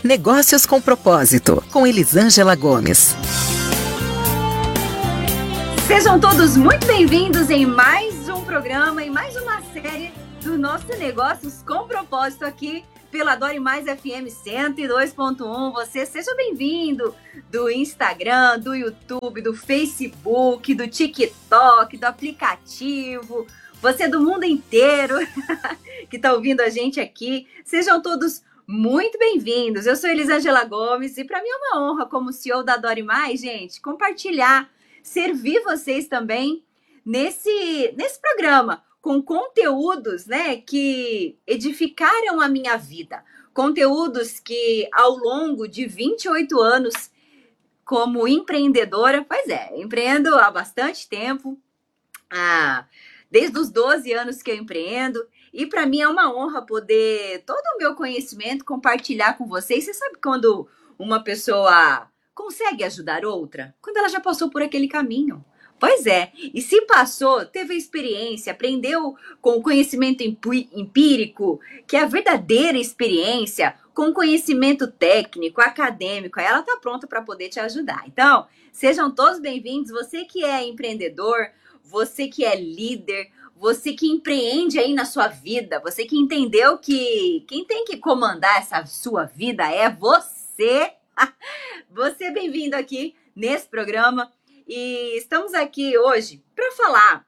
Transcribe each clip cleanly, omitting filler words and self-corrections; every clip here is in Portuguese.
Negócios com Propósito, com Elisângela Gomes. Sejam todos muito bem-vindos em mais um programa, em mais uma série do nosso Negócios com Propósito aqui pela Dore Mais FM 102.1. Você seja bem-vindo do Instagram, do YouTube, do Facebook, do TikTok, do aplicativo, você do mundo inteiro que está ouvindo a gente aqui. Sejam todos muito bem-vindos. Eu sou Elisângela Gomes e para mim é uma honra, como CEO da Dore Mais, gente, compartilhar, servir vocês também nesse programa com conteúdos, né, que edificaram a minha vida. Conteúdos que ao longo de 28 anos como empreendedora, empreendo há bastante tempo, desde os 12 anos que eu empreendo, e para mim é uma honra poder todo o meu conhecimento compartilhar com vocês. Você sabe quando uma pessoa consegue ajudar outra? Quando ela já passou por aquele caminho. Pois é, e se passou, teve a experiência, aprendeu com o conhecimento empírico, que é a verdadeira experiência, com conhecimento técnico, acadêmico, aí ela está pronta para poder te ajudar. Então, sejam todos bem-vindos, você que é empreendedor, você que é líder, você que empreende aí na sua vida, você que entendeu que quem tem que comandar essa sua vida é você. Você bem-vindo aqui nesse programa. E estamos aqui hoje para falar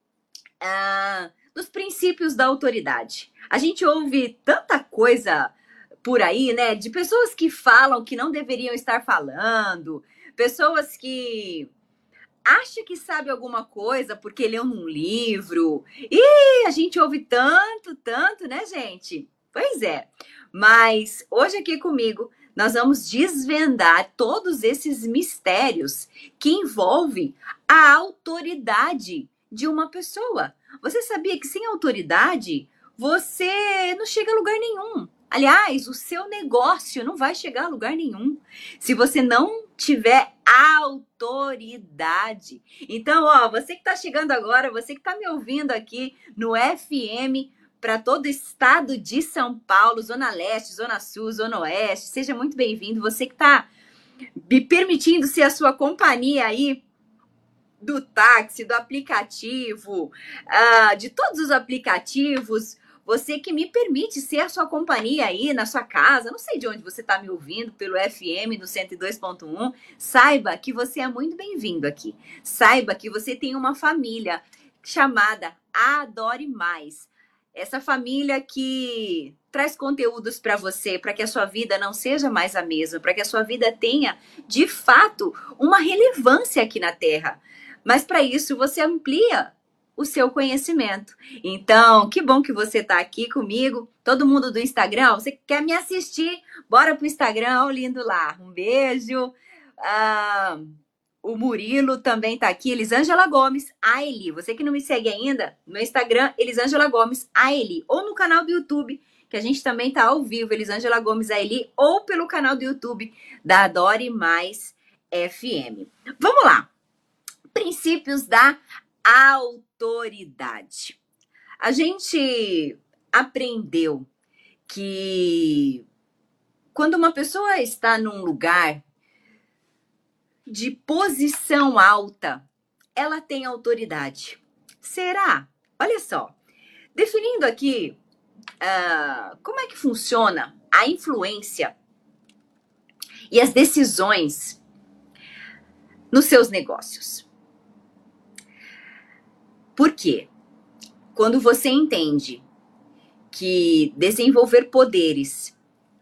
dos princípios da autoridade. A gente ouve tanta coisa por aí, né? De pessoas que falam que não deveriam estar falando, pessoas que acham que sabe alguma coisa porque leu num livro. E a gente ouve tanto, né, gente? Pois é. Mas hoje aqui comigo nós vamos desvendar todos esses mistérios que envolvem a autoridade de uma pessoa. Você sabia que sem autoridade você não chega a lugar nenhum? Aliás, o seu negócio não vai chegar a lugar nenhum se você não tiver autoridade. Então, você que está chegando agora, você que está me ouvindo aqui no FM para todo o estado de São Paulo, Zona Leste, Zona Sul, Zona Oeste, seja muito bem-vindo. Você que está me permitindo ser a sua companhia aí do táxi, do aplicativo, de todos os aplicativos, você que me permite ser a sua companhia aí na sua casa, não sei de onde você está me ouvindo, pelo FM no 102.1, saiba que você é muito bem-vindo aqui. Saiba que você tem uma família chamada Adore Mais. Essa família que traz conteúdos para você, para que a sua vida não seja mais a mesma, para que a sua vida tenha, de fato, uma relevância aqui na Terra. Mas para isso você amplia o seu conhecimento. Então, que bom que você está aqui comigo. Todo mundo do Instagram, você quer me assistir? Bora pro Instagram, ó, lindo lá. Um beijo. O Murilo também tá aqui, Elisângela Gomes, a Eli. Você que não me segue ainda, no Instagram, Elisângela Gomes, a Eli. Ou no canal do YouTube, que a gente também tá ao vivo, Elisângela Gomes, a Eli. Ou pelo canal do YouTube da Dore Mais FM. Vamos lá. Princípios da autoridade. A gente aprendeu que quando uma pessoa está num lugar de posição alta, ela tem autoridade. Será? Olha só, definindo aqui como é que funciona a influência e as decisões nos seus negócios. Por quê? Quando você entende que desenvolver poderes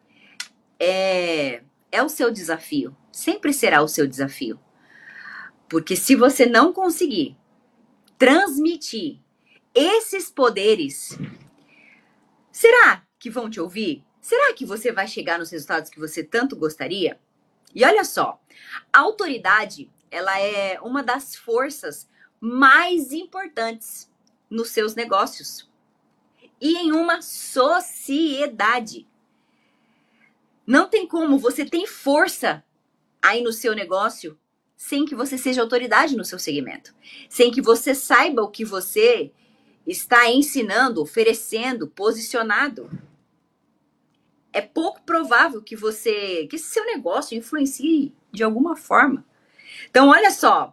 é o seu desafio, sempre será o seu desafio. Porque se você não conseguir transmitir esses poderes, será que vão te ouvir? Será que você vai chegar nos resultados que você tanto gostaria? E olha só, a autoridade, ela é uma das forças mais importantes nos seus negócios e em uma sociedade. Não tem como você ter força aí no seu negócio sem que você seja autoridade no seu segmento, sem que você saiba o que você está ensinando, oferecendo, posicionado. É pouco provável que esse seu negócio influencie de alguma forma. Então, olha só,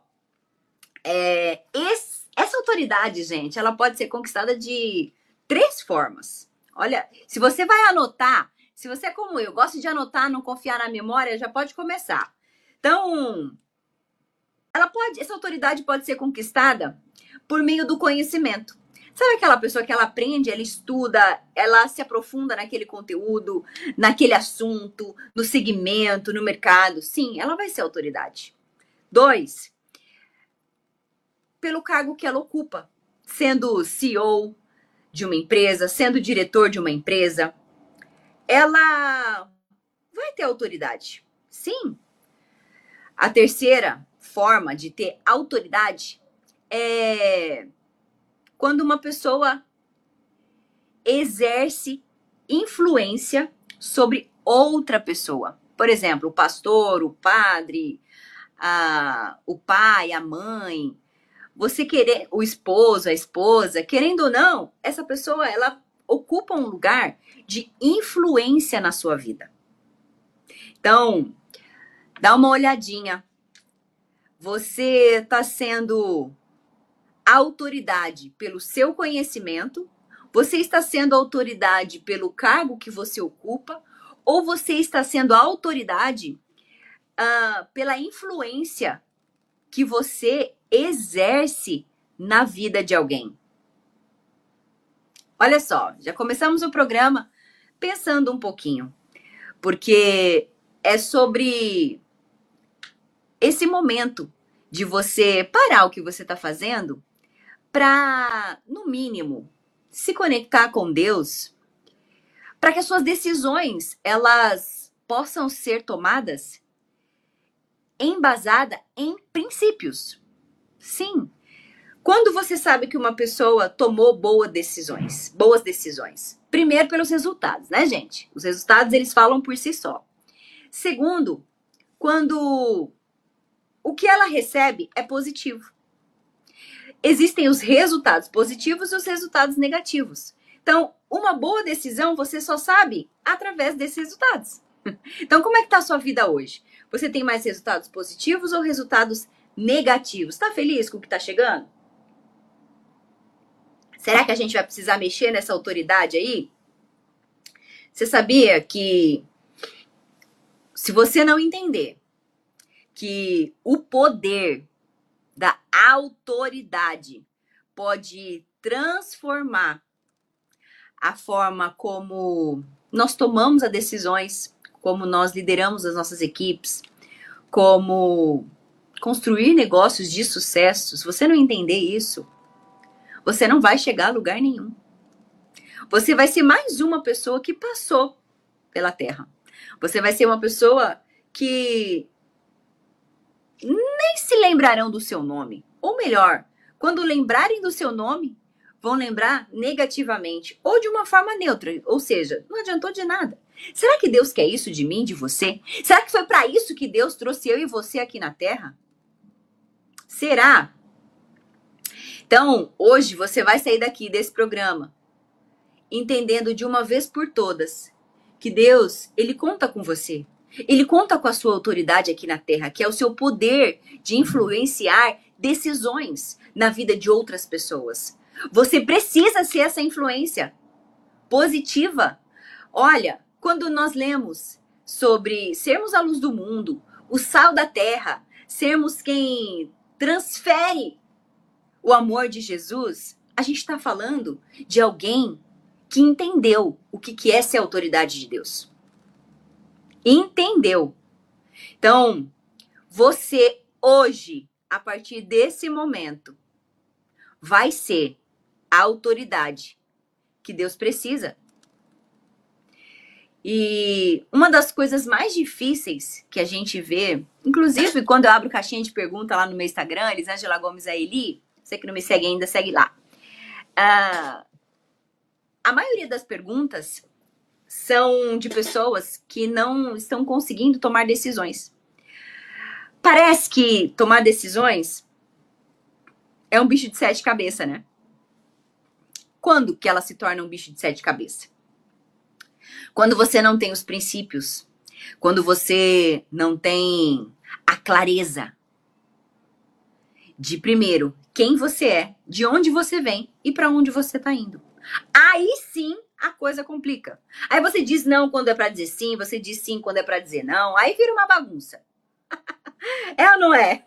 essa autoridade, gente, ela pode ser conquistada de 3 formas. Olha, se você vai anotar, se você é como eu, gosta de anotar, não confiar na memória, já pode começar. Então, essa autoridade pode ser conquistada por meio do conhecimento. Sabe aquela pessoa que ela aprende, ela estuda, ela se aprofunda naquele conteúdo, naquele assunto, no segmento, no mercado? Sim, ela vai ser autoridade. 2, pelo cargo que ela ocupa, sendo CEO de uma empresa, sendo diretor de uma empresa, ela vai ter autoridade. Sim. A terceira forma de ter autoridade é quando uma pessoa exerce influência sobre outra pessoa. Por exemplo, o pastor, o padre, o pai, a mãe, o esposo, a esposa, querendo ou não, essa pessoa, ela ocupa um lugar de influência na sua vida. Então, dá uma olhadinha. Você está sendo autoridade pelo seu conhecimento? Você está sendo autoridade pelo cargo que você ocupa? Ou você está sendo autoridade pela influência que você exerce na vida de alguém? Olha só, já começamos o programa pensando um pouquinho, porque é sobre esse momento de você parar o que você está fazendo para, no mínimo, se conectar com Deus, para que as suas decisões elas possam ser tomadas embasada em princípios. Sim. Quando você sabe que uma pessoa tomou boas decisões, primeiro pelos resultados, né, gente? Os resultados eles falam por si só. Segundo, quando o que ela recebe é positivo. Existem os resultados positivos e os resultados negativos. Então, uma boa decisão você só sabe através desses resultados. Então, como é que está a sua vida hoje? Você tem mais resultados positivos ou resultados negativos? Está feliz com o que está chegando? Será que a gente vai precisar mexer nessa autoridade aí? Você sabia que se você não entender que o poder da autoridade pode transformar a forma como nós tomamos as decisões, como nós lideramos as nossas equipes, como construir negócios de sucesso? Se você não entender isso, você não vai chegar a lugar nenhum. Você vai ser mais uma pessoa que passou pela Terra. Você vai ser uma pessoa que nem se lembrarão do seu nome. Ou melhor, quando lembrarem do seu nome, vão lembrar negativamente ou de uma forma neutra. Ou seja, não adiantou de nada. Será que Deus quer isso de mim, de você? Será que foi para isso que Deus trouxe eu e você aqui na Terra? Será? Então, hoje você vai sair daqui desse programa entendendo de uma vez por todas que Deus, Ele conta com você. Ele conta com a sua autoridade aqui na Terra, que é o seu poder de influenciar decisões na vida de outras pessoas. Você precisa ser essa influência positiva. Olha, quando nós lemos sobre sermos a luz do mundo, o sal da terra, sermos quem transfere o amor de Jesus, a gente está falando de alguém que entendeu o que é ser autoridade de Deus. Entendeu. Então, você hoje, a partir desse momento, vai ser a autoridade que Deus precisa. E uma das coisas mais difíceis que a gente vê, inclusive quando eu abro caixinha de pergunta lá no meu Instagram, Elisângela Gomes Aeli, você que não me segue ainda, segue lá. A maioria das perguntas são de pessoas que não estão conseguindo tomar decisões. Parece que tomar decisões é um bicho de 7 cabeças, né? Quando que ela se torna um bicho de 7 cabeças? Quando você não tem os princípios, quando você não tem a clareza de, primeiro, quem você é, de onde você vem e para onde você está indo. Aí sim a coisa complica. Aí você diz não quando é para dizer sim, você diz sim quando é para dizer não, aí vira uma bagunça. É ou não é?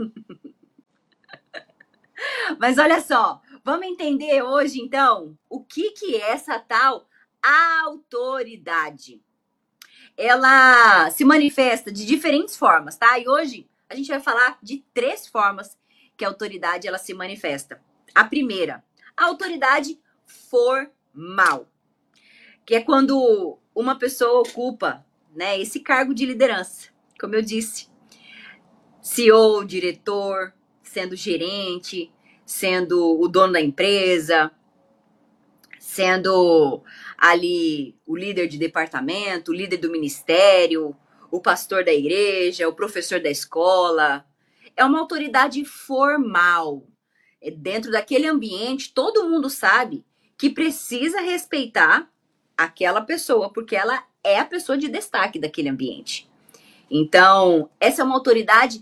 Mas olha só, vamos entender hoje então o que é essa tal autoridade. Ela se manifesta de diferentes formas, tá? E hoje a gente vai falar de 3 formas que a autoridade ela se manifesta. A primeira, a autoridade formal, que é quando uma pessoa ocupa, né, esse cargo de liderança, como eu disse, CEO, diretor, sendo gerente, sendo o dono da empresa, sendo ali o líder de departamento, o líder do ministério, o pastor da igreja, o professor da escola. É uma autoridade formal. Dentro daquele ambiente, todo mundo sabe que precisa respeitar aquela pessoa, porque ela é a pessoa de destaque daquele ambiente. Então, essa é uma autoridade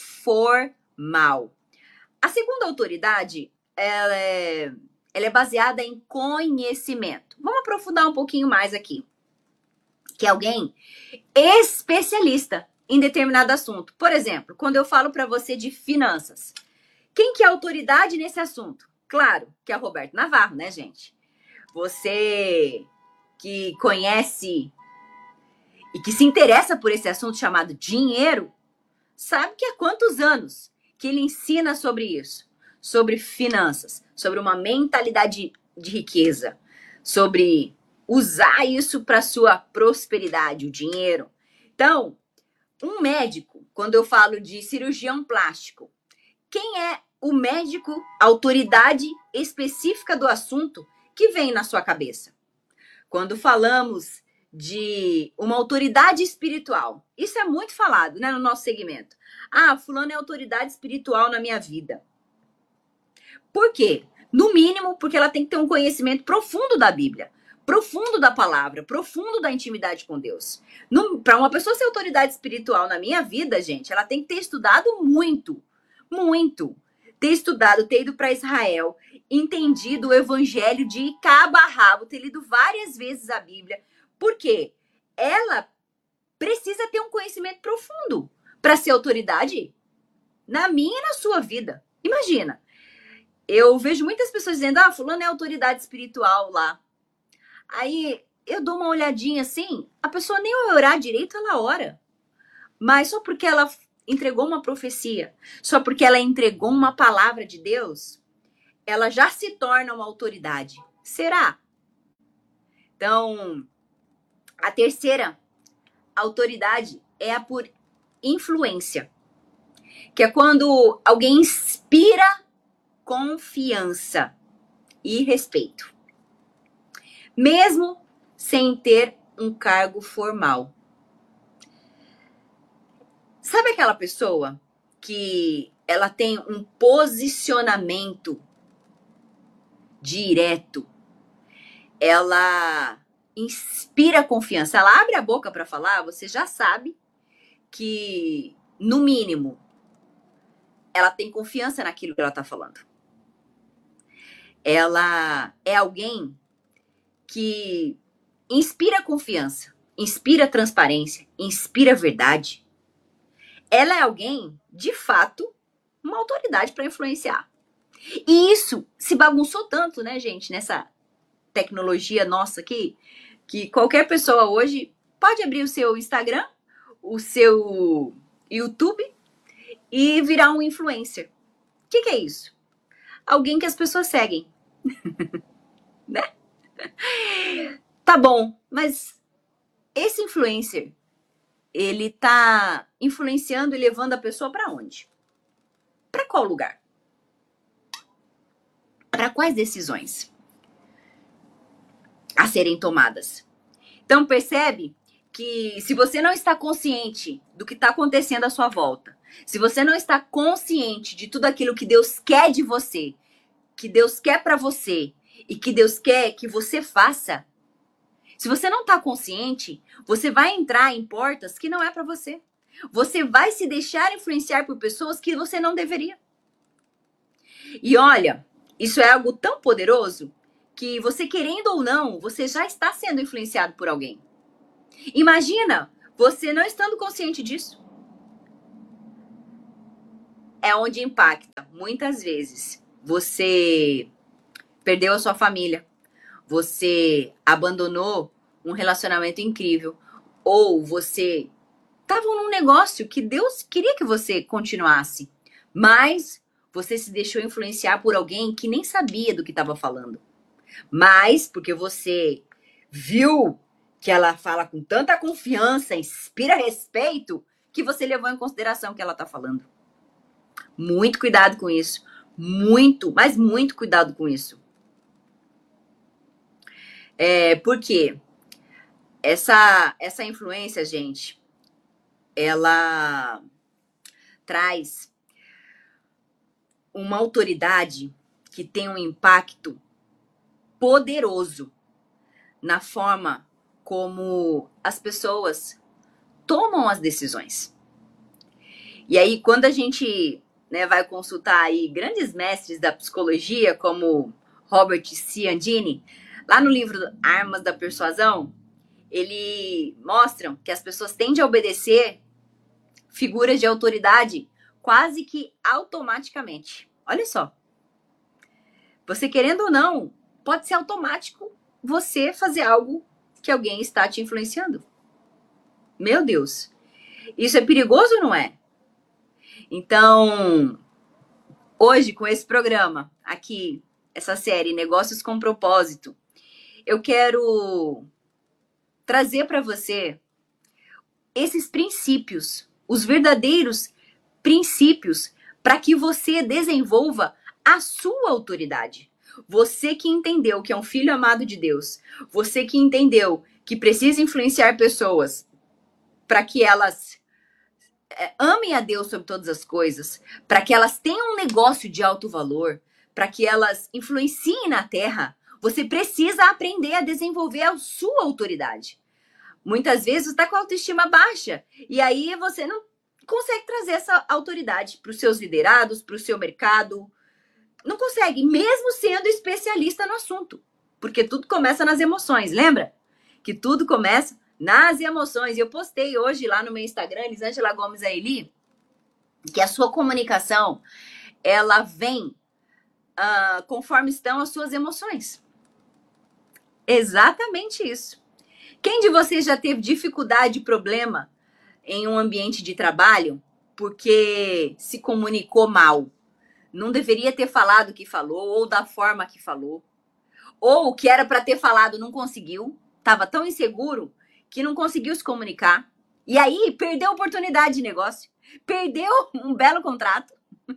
formal. A segunda autoridade, ela é baseada em conhecimento. Vamos aprofundar um pouquinho mais aqui. Que é alguém especialista em determinado assunto. Por exemplo, quando eu falo para você de finanças, quem que é autoridade nesse assunto? Claro que é o Roberto Navarro, né, gente? Você que conhece e que se interessa por esse assunto chamado dinheiro, sabe que há quantos anos que ele ensina sobre isso? Sobre finanças, sobre uma mentalidade de riqueza, sobre usar isso para sua prosperidade, o dinheiro. Então, um médico, quando eu falo de cirurgião plástico, quem é o médico, autoridade específica do assunto que vem na sua cabeça? Quando falamos de uma autoridade espiritual, isso é muito falado, né, no nosso segmento. Ah, fulano é autoridade espiritual na minha vida. Por quê? No mínimo, porque ela tem que ter um conhecimento profundo da Bíblia, profundo da palavra, profundo da intimidade com Deus. Para uma pessoa ser autoridade espiritual na minha vida, gente, ela tem que ter estudado muito, muito. Ter estudado, ter ido para Israel, entendido o evangelho de cabo a rabo, ter lido várias vezes a Bíblia. Por quê? Ela precisa ter um conhecimento profundo para ser autoridade na minha e na sua vida. Imagina, eu vejo muitas pessoas dizendo, ah, fulano é autoridade espiritual lá. Aí eu dou uma olhadinha assim, a pessoa nem vai orar direito, ela ora. Mas só porque ela entregou uma profecia, só porque ela entregou uma palavra de Deus, ela já se torna uma autoridade. Será? Então, a terceira autoridade é a por influência, que é quando alguém inspira confiança e respeito, mesmo sem ter um cargo formal. Sabe aquela pessoa que ela tem um posicionamento direto? Ela inspira confiança. Ela abre a boca para falar, você já sabe que, no mínimo, ela tem confiança naquilo que ela está falando. Ela é alguém que inspira confiança, inspira transparência, inspira verdade. Ela é alguém, de fato, uma autoridade para influenciar. E isso se bagunçou tanto, né, gente, nessa tecnologia nossa aqui, que qualquer pessoa hoje pode abrir o seu Instagram, o seu YouTube e virar um influencer. O que é isso? Alguém que as pessoas seguem. Né? Tá bom, mas esse influencer, ele tá influenciando e levando a pessoa para onde? Para qual lugar? Para quais decisões a serem tomadas? Então percebe que se você não está consciente do que está acontecendo à sua volta, se você não está consciente de tudo aquilo que Deus quer de você, que Deus quer para você e que Deus quer que você faça, Se você não está consciente, você vai entrar em portas que não é para você. Você vai se deixar influenciar por pessoas que você não deveria. E olha, isso é algo tão poderoso que você querendo ou não, você já está sendo influenciado por alguém. Imagina você não estando consciente disso. É onde impacta. Muitas vezes você perdeu a sua família, você abandonou um relacionamento incrível, ou você estava num negócio que Deus queria que você continuasse, mas você se deixou influenciar por alguém que nem sabia do que estava falando. Mas porque você viu que ela fala com tanta confiança, inspira respeito, que você levou em consideração o que ela está falando. Muito cuidado com isso. Muito, mas muito cuidado com isso. Porque essa influência, gente, ela traz uma autoridade que tem um impacto poderoso na forma como as pessoas tomam as decisões. E aí, quando a gente vai consultar aí grandes mestres da psicologia, como Robert Cialdini, lá no livro Armas da Persuasão, ele mostram que as pessoas tendem a obedecer figuras de autoridade quase que automaticamente. Olha só. Você querendo ou não, pode ser automático você fazer algo que alguém está te influenciando. Meu Deus. Isso é perigoso ou não é? Então, hoje com esse programa aqui, essa série Negócios com Propósito, eu quero trazer para você esses princípios, os verdadeiros princípios, para que você desenvolva a sua autoridade. Você que entendeu que é um filho amado de Deus, você que entendeu que precisa influenciar pessoas para que elas amem a Deus sobre todas as coisas, para que elas tenham um negócio de alto valor, para que elas influenciem na terra, você precisa aprender a desenvolver a sua autoridade. Muitas vezes você está com a autoestima baixa e aí você não consegue trazer essa autoridade para os seus liderados, para o seu mercado. Não consegue, mesmo sendo especialista no assunto. Porque tudo começa nas emoções, lembra? Que tudo começa nas emoções. Eu postei hoje lá no meu Instagram, Elisângela Gomes Aeli, que a sua comunicação, ela vem conforme estão as suas emoções. Exatamente isso. Quem de vocês já teve dificuldade, problema em um ambiente de trabalho porque se comunicou mal? Não deveria ter falado o que falou, ou da forma que falou. Ou o que era para ter falado não conseguiu. Estava tão inseguro que não conseguiu se comunicar. E aí perdeu a oportunidade de negócio. Perdeu um belo contrato.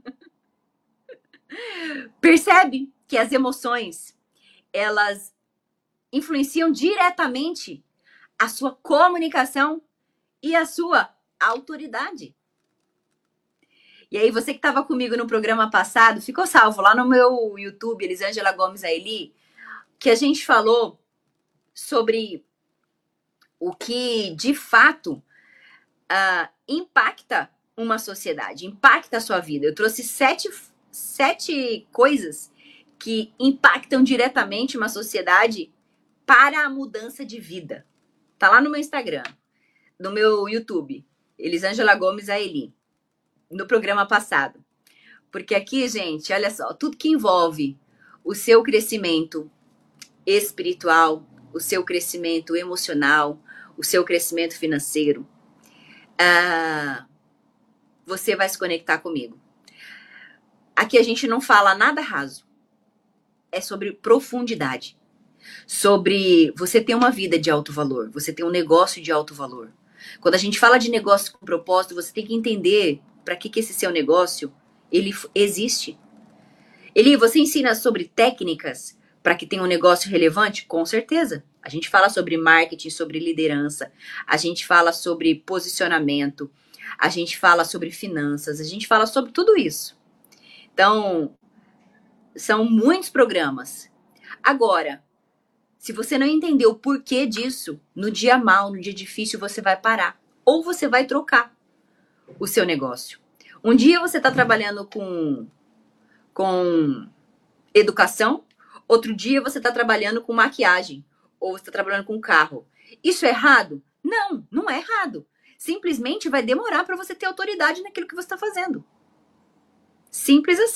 Percebe que as emoções, elas influenciam diretamente a sua comunicação e a sua autoridade. E aí, você que estava comigo no programa passado, ficou salvo lá no meu YouTube, Elisângela Gomes Aeli, que a gente falou sobre o que, de fato, impacta uma sociedade, impacta a sua vida. Eu trouxe sete coisas que impactam diretamente uma sociedade para a mudança de vida. Tá lá no meu Instagram, no meu YouTube, Elisângela Gomes Aeli, no programa passado. Porque aqui, gente, olha só, tudo que envolve o seu crescimento espiritual, o seu crescimento emocional, o seu crescimento financeiro, você vai se conectar comigo. Aqui a gente não fala nada raso. É sobre profundidade. Sobre você ter uma vida de alto valor, você ter um negócio de alto valor. Quando a gente fala de negócio com propósito, você tem que entender para que esse seu negócio ele existe. Eli, você ensina sobre técnicas para que tenha um negócio relevante? Com certeza. A gente fala sobre marketing, sobre liderança, a gente fala sobre posicionamento, a gente fala sobre finanças, a gente fala sobre tudo isso. Então, são muitos programas. Agora, Se você não entender o porquê disso, no dia mal, no dia difícil, você vai parar. Ou você vai trocar o seu negócio. Um dia você está trabalhando com educação, outro dia você está trabalhando com maquiagem, ou você está trabalhando com carro. Isso é errado? Não, não é errado. Simplesmente vai demorar para você ter autoridade naquilo que você está fazendo. Simples assim.